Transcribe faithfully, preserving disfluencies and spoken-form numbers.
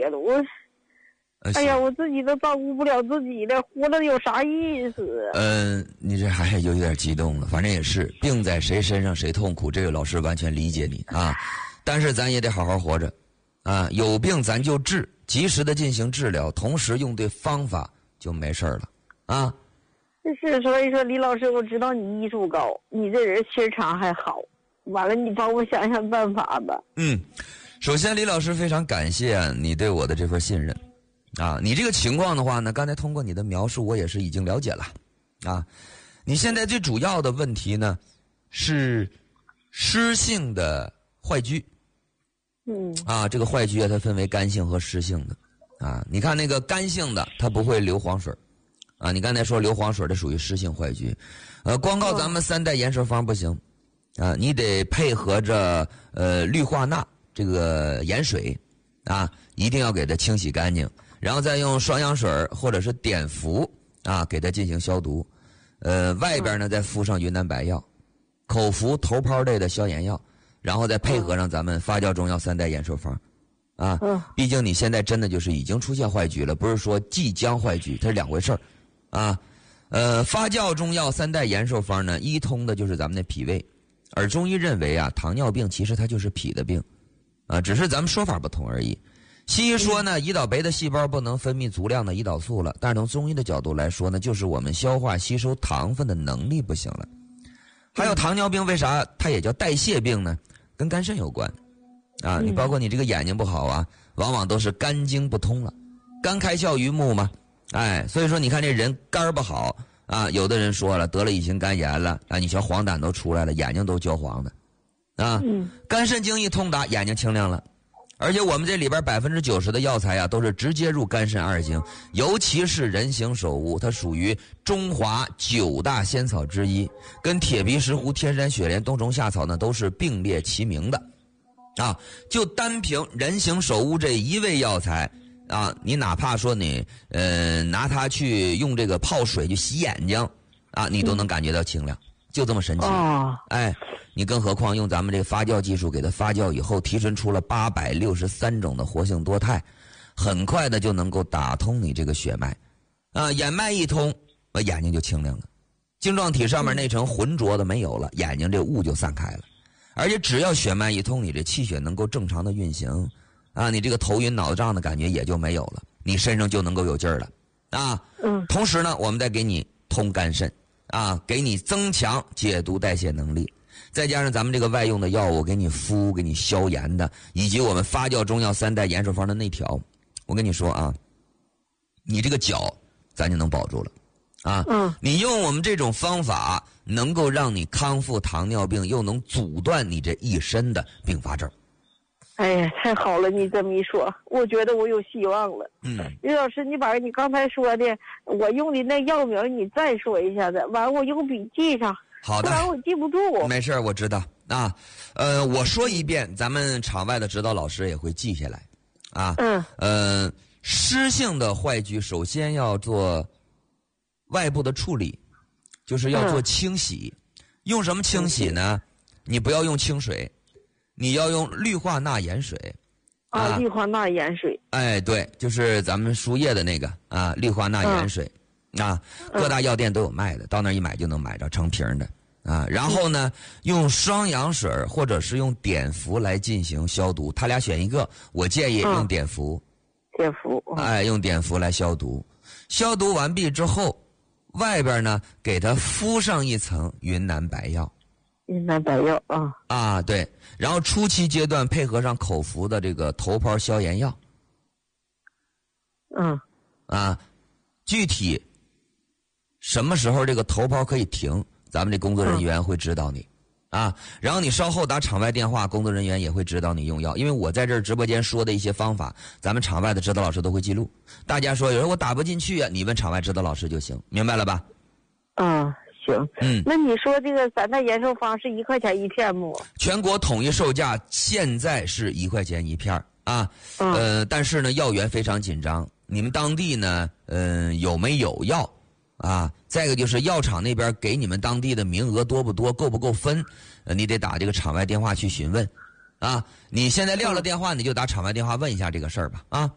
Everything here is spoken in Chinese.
了，我。哎呀，我自己都照顾不了自己了，活着有啥意思？ 嗯、呃，你这还有点激动了，反正也是病在谁身上谁痛苦，这个老师完全理解你啊。但是咱也得好好活着，啊，有病咱就治，及时的进行治疗，同时用对方法就没事了啊。 是，所以说李老师，我知道你医术高，你这人心肠还好，完了你帮我想想办法吧。 嗯，首先李老师非常感谢你对我的这份信任。啊，你这个情况的话呢，刚才通过你的描述，我也是已经了解了。啊，你现在最主要的问题呢，是湿性的坏疽。 嗯。 啊，这个坏疽啊，它分为干性和湿性的。啊，你看那个干性的，它不会流黄水。啊，你刚才说流黄水的属于湿性坏疽。呃，光靠咱们三代延寿方不行。啊，你得配合着呃氯化钠这个盐水。啊，一定要给它清洗干净。然后再用双氧水或者是碘伏啊，给它进行消毒。呃，外边呢再敷上云南白药，口服头泡类的消炎药，然后再配合上咱们发酵中药三代延寿方。啊，毕竟你现在真的就是已经出现坏疽了，不是说即将坏疽，它是两回事儿。啊，呃，发酵中药三代延寿方呢，一通的就是咱们的脾胃，而中医认为啊，糖尿病其实它就是脾的病，啊，只是咱们说法不同而已。西医说呢，胰岛酶的细胞不能分泌足量的胰岛素了，但是从中医的角度来说呢，就是我们消化吸收糖分的能力不行了。还有糖尿病为啥它也叫代谢病呢？跟肝肾有关。啊，你包括你这个眼睛不好啊，往往都是肝经不通了，肝开窍于目嘛。哎，所以说你看这人肝不好啊，有的人说了得了乙型肝炎了啊，你瞧黄疸都出来了，眼睛都焦黄的。啊，肝肾经一通达，眼睛清亮了。而且我们这里边百分之九十的药材啊，都是直接入肝肾二经，尤其是人形首乌，它属于中华九大仙草之一，跟铁皮石斛、天山雪莲、冬虫夏草呢都是并列齐名的。啊，就单凭人形首乌这一味药材啊，你哪怕说你呃拿它去用这个泡水去洗眼睛啊，你都能感觉到清亮，就这么神奇。 哦， 哎。你更何况用咱们这个发酵技术给它发酵以后，提纯出了八百六十三种的活性多肽，很快的就能够打通你这个血脉，啊，眼脉一通，眼睛就清亮了，晶状体上面那层浑浊的没有了，眼睛这雾就散开了，而且只要血脉一通，你这气血能够正常的运行，啊，你这个头晕脑胀的感觉也就没有了，你身上就能够有劲儿了，啊， 嗯， 同时呢，我们再给你通肝肾，啊，给你增强解毒代谢能力。再加上咱们这个外用的药物给你敷给你消炎的，以及我们发酵中药三代延寿方的内调，我跟你说啊，你这个脚咱就能保住了啊。 嗯， 你用我们这种方法能够让你康复糖尿病，又能阻断你这一身的并发症。 哎呀，太好了！你这么一说，我觉得我有希望了。 嗯， 李老师，你把你刚才说的我用的那药名你再说一下子，完我用笔记上。 好的， 不然我记不住。 没事，我知道啊。呃，我说一遍，咱们场外的指导老师也会记下来。啊， 嗯， 呃，湿性的坏疽首先要做外部的处理，就是要做清洗。嗯、用什么清洗呢？你不要用清水，你要用氯化钠盐水。 啊， 啊氯化钠盐水。 哎，对，就是咱们输液的那个啊，氯化钠盐水。嗯、啊，各大药店都有卖的，到那儿一买就能买着成瓶的啊。然后呢，用双氧水或者是用碘伏来进行消毒，他俩选一个。我建议用碘伏。 碘伏。 哎，用碘伏来消毒。消毒完毕之后，外边呢给它敷上一层云南白药。 云南白药啊。 啊，对。然后初期阶段配合上口服的这个头泡消炎药。 嗯。 啊，具体什么时候这个头泡可以停，咱们这工作人员会指导你。嗯、啊，然后你稍后打场外电话，工作人员也会指导你用药。因为我在这儿直播间说的一些方法，咱们场外的指导老师都会记录。大家说有人我打不进去啊，你问场外指导老师就行，明白了吧？ 啊，行。 嗯， 那你说这个三代延寿方是一块钱一片不？ 全国统一售价现在是一块钱一片啊。嗯、呃，但是呢，药源非常紧张。你们当地呢，嗯、呃，有没有药？啊，再一个就是药厂那边给你们当地的名额多不多，够不够分？呃，你得打这个场外电话去询问。啊，你现在撂了电话，你就打场外电话问一下这个事儿吧。啊。